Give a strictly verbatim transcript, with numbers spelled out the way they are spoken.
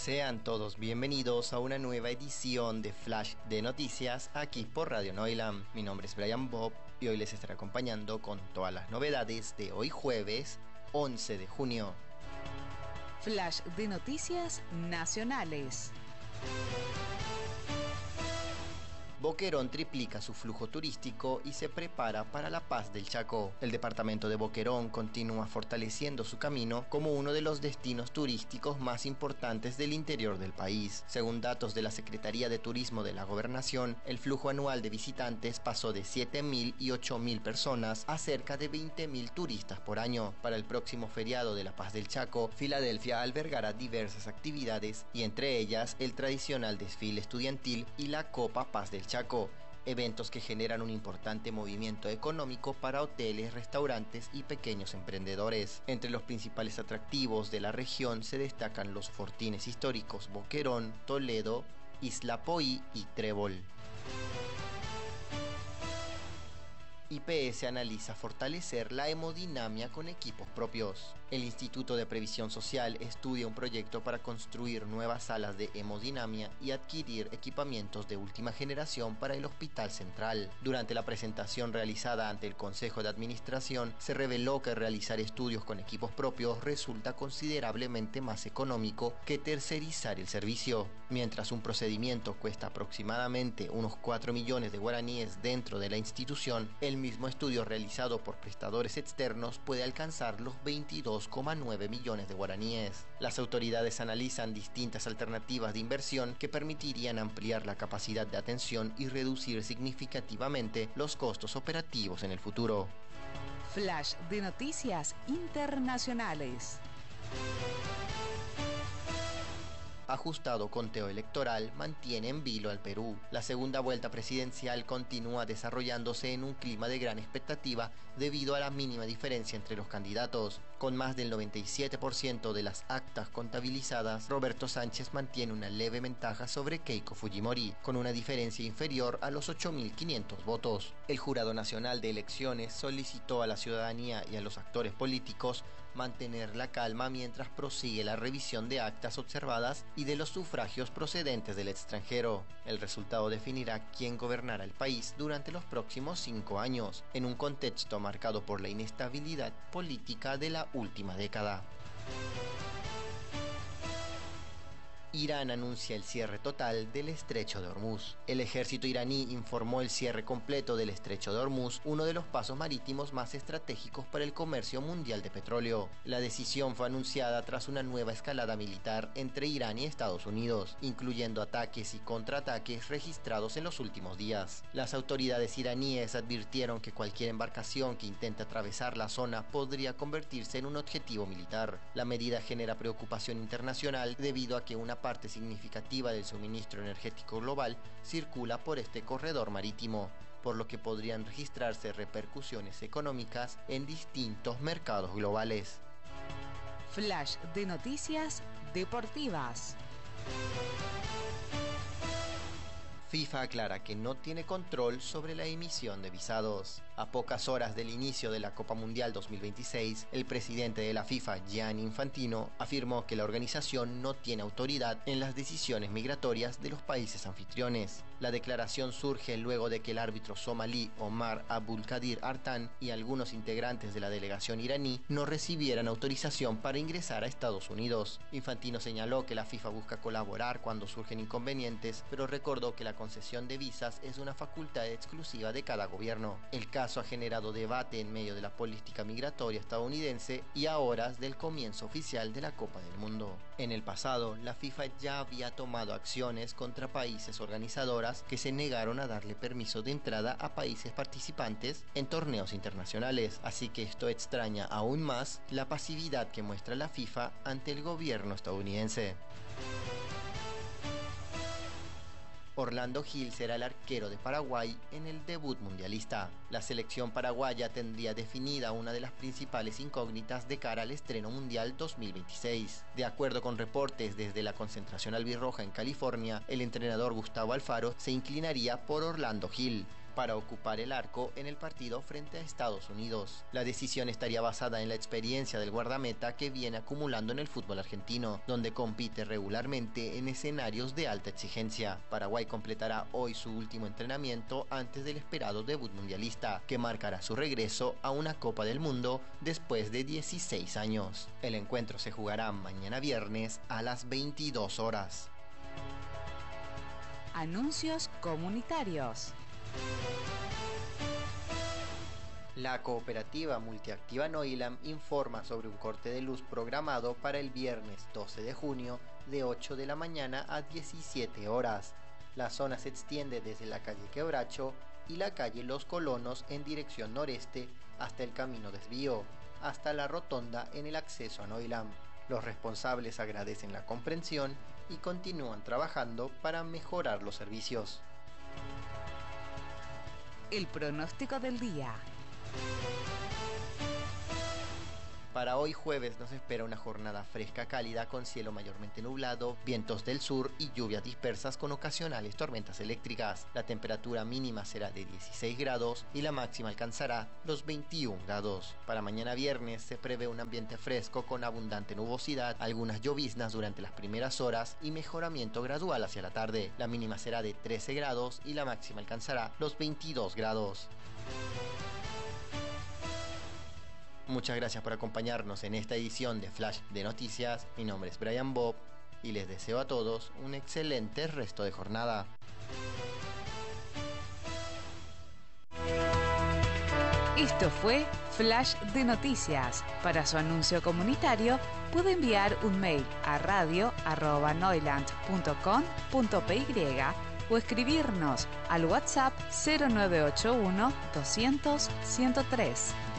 Sean todos bienvenidos a una nueva edición de Flash de Noticias aquí por Radio Noilam. Mi nombre es Brian Bob y hoy les estaré acompañando con todas las novedades de hoy jueves once de junio. Flash de Noticias Nacionales. Boquerón triplica su flujo turístico y se prepara para la paz del Chaco. El departamento de Boquerón continúa fortaleciendo su camino como uno de los destinos turísticos más importantes del interior del país. Según datos de la Secretaría de Turismo de la Gobernación, el flujo anual de visitantes pasó de siete mil y ocho mil personas a cerca de veinte mil turistas por año. Para el próximo feriado de la Paz del Chaco, Filadelfia albergará diversas actividades y entre ellas el tradicional desfile estudiantil y la Copa Paz del Chaco. Chaco, eventos que generan un importante movimiento económico para hoteles, restaurantes y pequeños emprendedores. Entre los principales atractivos de la región se destacan los fortines históricos Boquerón, Toledo, Isla Poí y Trébol. I P S analiza fortalecer la hemodinamia con equipos propios. El Instituto de Previsión Social estudia un proyecto para construir nuevas salas de hemodinamia y adquirir equipamientos de última generación para el Hospital Central. Durante la presentación realizada ante el Consejo de Administración, se reveló que realizar estudios con equipos propios resulta considerablemente más económico que tercerizar el servicio. Mientras un procedimiento cuesta aproximadamente unos cuatro millones de guaraníes dentro de la institución, el mismo estudio realizado por prestadores externos puede alcanzar los veintidós coma nueve millones de guaraníes. Las autoridades analizan distintas alternativas de inversión que permitirían ampliar la capacidad de atención y reducir significativamente los costos operativos en el futuro. Flash de Noticias Internacionales. Ajustado conteo electoral mantiene en vilo al Perú. La segunda vuelta presidencial continúa desarrollándose en un clima de gran expectativa debido a la mínima diferencia entre los candidatos. Con más del noventa y siete por ciento de las actas contabilizadas, Roberto Sánchez mantiene una leve ventaja sobre Keiko Fujimori, con una diferencia inferior a los ocho mil quinientos votos. El Jurado Nacional de Elecciones solicitó a la ciudadanía y a los actores políticos mantener la calma mientras prosigue la revisión de actas observadas y de los sufragios procedentes del extranjero. El resultado definirá quién gobernará el país durante los próximos cinco años, en un contexto marcado por la inestabilidad política de la última década. Irán anuncia el cierre total del Estrecho de Hormuz. El ejército iraní informó el cierre completo del Estrecho de Hormuz, uno de los pasos marítimos más estratégicos para el comercio mundial de petróleo. La decisión fue anunciada tras una nueva escalada militar entre Irán y Estados Unidos, incluyendo ataques y contraataques registrados en los últimos días. Las autoridades iraníes advirtieron que cualquier embarcación que intente atravesar la zona podría convertirse en un objetivo militar. La medida genera preocupación internacional debido a que una parte significativa del suministro energético global circula por este corredor marítimo, por lo que podrían registrarse repercusiones económicas en distintos mercados globales. Flash de Noticias Deportivas. FIFA aclara que no tiene control sobre la emisión de visados. A pocas horas del inicio de la Copa Mundial dos mil veintiséis, el presidente de la FIFA, Gianni Infantino, afirmó que la organización no tiene autoridad en las decisiones migratorias de los países anfitriones. La declaración surge luego de que el árbitro somalí Omar Abdulkadir Artan y algunos integrantes de la delegación iraní no recibieran autorización para ingresar a Estados Unidos. Infantino señaló que la FIFA busca colaborar cuando surgen inconvenientes, pero recordó que la concesión de visas es una facultad exclusiva de cada gobierno. El caso ha generado debate en medio de la política migratoria estadounidense y a horas del comienzo oficial de la Copa del Mundo. En el pasado, la FIFA ya había tomado acciones contra países organizadoras que se negaron a darle permiso de entrada a países participantes en torneos internacionales, así que esto extraña aún más la pasividad que muestra la FIFA ante el gobierno estadounidense. Orlando Gil será el arquero de Paraguay en el debut mundialista. La selección paraguaya tendría definida una de las principales incógnitas de cara al estreno mundial dos mil veintiséis. De acuerdo con reportes desde la concentración albirroja en California, el entrenador Gustavo Alfaro se inclinaría por Orlando Gil. para ocupar el arco en el partido frente a Estados Unidos. La decisión estaría basada en la experiencia del guardameta que viene acumulando en el fútbol argentino, donde compite regularmente en escenarios de alta exigencia. Paraguay completará hoy su último entrenamiento antes del esperado debut mundialista, que marcará su regreso a una Copa del Mundo después de dieciséis años. El encuentro se jugará mañana viernes a las veintidós horas. Anuncios comunitarios. La cooperativa multiactiva Noilam informa sobre un corte de luz programado para el viernes doce de junio de ocho de la mañana a diecisiete horas. La zona se extiende desde la calle Quebracho y la calle Los Colonos en dirección noreste hasta el camino Desvío, hasta la rotonda en el acceso a Noilam. Los responsables agradecen la comprensión y continúan trabajando para mejorar los servicios. El pronóstico del día. Para hoy jueves nos espera una jornada fresca cálida con cielo mayormente nublado, vientos del sur y lluvias dispersas con ocasionales tormentas eléctricas. La temperatura mínima será de dieciséis grados y la máxima alcanzará los veintiún grados. Para mañana viernes se prevé un ambiente fresco con abundante nubosidad, algunas lloviznas durante las primeras horas y mejoramiento gradual hacia la tarde. La mínima será de trece grados y la máxima alcanzará los veintidós grados. Muchas gracias por acompañarnos en esta edición de Flash de Noticias. Mi nombre es Brian Bob y les deseo a todos un excelente resto de jornada. Esto fue Flash de Noticias. Para su anuncio comunitario puede enviar un mail a radio arroba noiland punto com punto p y o escribirnos al WhatsApp cero nueve ocho uno doscientos ciento tres.